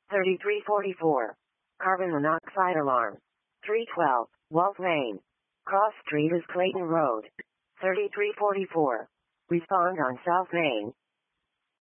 3344. Carbon monoxide alarm. 312. Walt Lane. Cross Street is Clayton Road. 3344. Respond on South Main.